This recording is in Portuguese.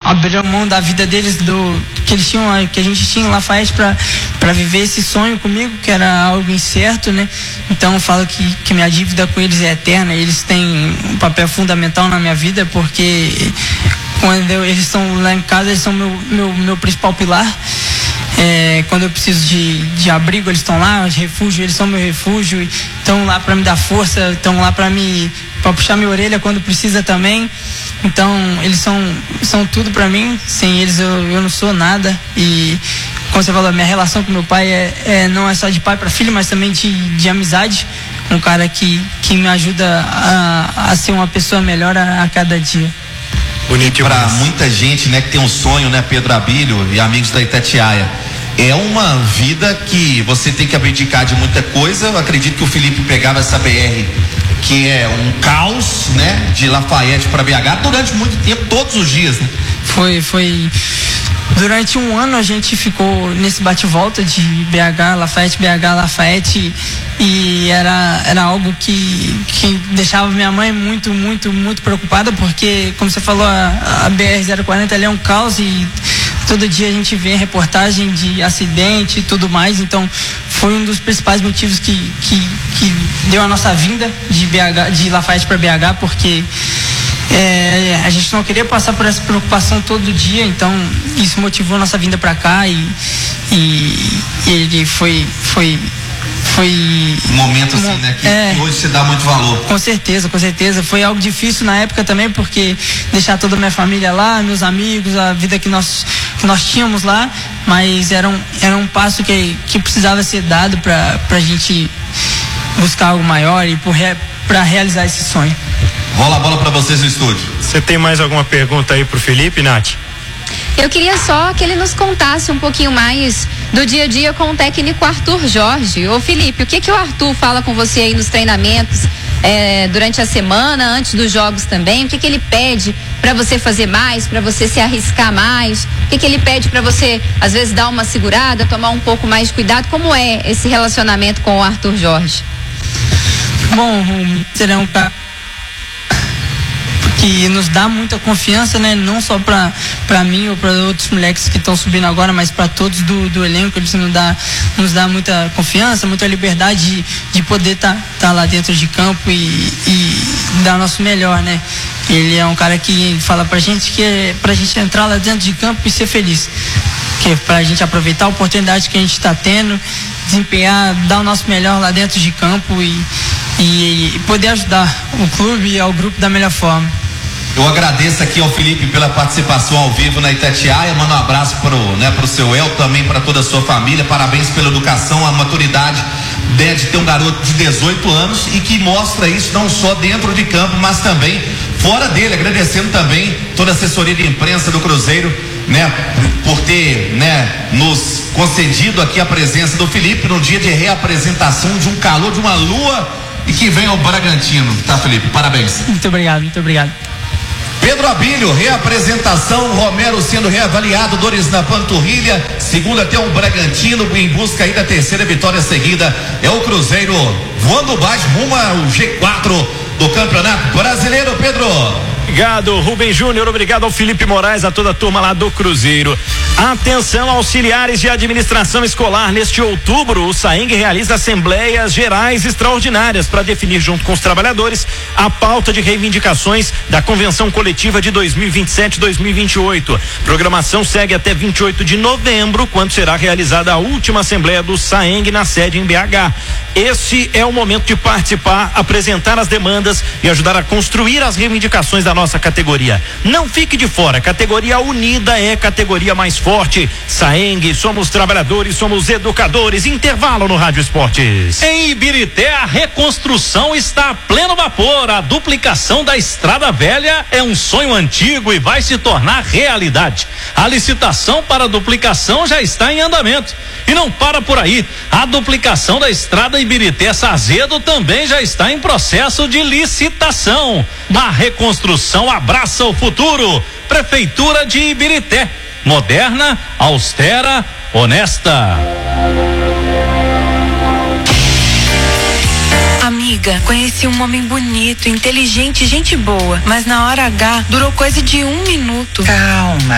abriram mão da vida deles, que eles tinham, que a gente tinha em Lafayette para viver esse sonho comigo, que era algo incerto, né? Então eu falo que minha dívida com eles é eterna. Eles têm um papel fundamental na minha vida, porque quando eles estão lá em casa, eles são meu principal pilar. Quando eu preciso de abrigo, eles estão lá, de refúgio, eles são meu refúgio, estão lá para me dar força, estão lá para puxar minha orelha quando precisa também. Então eles são tudo para mim. Sem eles eu não sou nada. E como você falou, a minha relação com meu pai não é só de pai para filho, mas também de amizade. Um cara que me ajuda a ser uma pessoa melhor a cada dia. Bonito. Para muita gente, né, que tem um sonho, né, Pedro Abílio e amigos da Itatiaia, é uma vida que você tem que abdicar de muita coisa. Eu acredito que o Felipe pegava essa BR, que é um caos, né, de Lafayette para BH durante muito tempo, todos os dias, né? Foi durante um ano a gente ficou nesse bate-volta de BH, Lafayette, e era algo que deixava minha mãe muito, muito, muito preocupada, porque, como você falou, a BR-040 ali é um caos e todo dia a gente vê reportagem de acidente e tudo mais. Então foi um dos principais motivos que deu a nossa vinda de Lafayette para BH, porque a gente não queria passar por essa preocupação todo dia. Então isso motivou a nossa vinda para cá e ele foi um momento assim, né, que hoje se dá muito valor. Com certeza. Foi algo difícil na época também, porque deixar toda a minha família lá, meus amigos, a vida que nós tínhamos lá, mas era um passo que precisava ser dado pra gente buscar algo maior e para realizar esse sonho. Rola a bola para vocês no estúdio. Você tem mais alguma pergunta aí pro Felipe, Nath? Eu queria só que ele nos contasse um pouquinho mais do dia a dia com o técnico Arthur Jorge. Ô Felipe, o que o Arthur fala com você aí nos treinamentos, durante a semana, antes dos jogos também? O que ele pede para você fazer mais, para você se arriscar mais? O que ele pede para você, às vezes, dar uma segurada, tomar um pouco mais de cuidado? Como é esse relacionamento com o Arthur Jorge? Bom, será um cara que nos dá muita confiança, né? Não só para mim ou para outros moleques que estão subindo agora, mas para todos do elenco. Eles nos dá muita confiança, muita liberdade de poder tá lá dentro de campo e dar o nosso melhor, né? Ele é um cara que fala pra gente que é pra gente entrar lá dentro de campo e ser feliz, que é pra gente aproveitar a oportunidade que a gente está tendo, desempenhar, dar o nosso melhor lá dentro de campo e poder ajudar o clube e ao grupo da melhor forma. Eu agradeço aqui ao Felipe pela participação ao vivo na Itatiaia. Mando um abraço pro seu El, também para toda a sua família. Parabéns pela educação, a maturidade de ter um garoto de 18 anos e que mostra isso não só dentro de campo, mas também fora dele. Agradecendo também toda a assessoria de imprensa do Cruzeiro, né, por ter, né, nos concedido aqui a presença do Felipe no dia de reapresentação de um calor, de uma lua, e que vem ao Bragantino, tá, Felipe? Parabéns. Muito obrigado. Pedro Abílio, reapresentação, Romero sendo reavaliado, dores na panturrilha, segunda até um Bragantino em busca aí da terceira vitória seguida. É o Cruzeiro voando baixo rumo ao G4 do Campeonato Brasileiro, Pedro. Obrigado, Rubem Júnior, obrigado ao Felipe Moraes, a toda a turma lá do Cruzeiro. Atenção, auxiliares de administração escolar. Neste outubro, o SAENG realiza assembleias gerais extraordinárias para definir, junto com os trabalhadores, a pauta de reivindicações da Convenção Coletiva de 2027-2028. Programação segue até 28 de novembro, quando será realizada a última assembleia do SAENG na sede em BH. Esse é o momento de participar, apresentar as demandas e ajudar a construir as reivindicações da nossa categoria. Não fique de fora, categoria unida é categoria mais forte. SAENG, somos trabalhadores, somos educadores. Intervalo no Rádio Esportes. Em Ibirité, a reconstrução está a pleno vapor. A duplicação da Estrada Velha é um sonho antigo e vai se tornar realidade. A licitação para a duplicação já está em andamento. E não para por aí. A duplicação da Estrada Ibirité-Sarzedo também já está em processo de licitação. A reconstrução abraça o futuro. Prefeitura de Ibirité. Moderna, austera, honesta. Amiga, conheci um homem bonito, inteligente, gente boa, mas na hora H durou coisa de 1 minuto. Calma.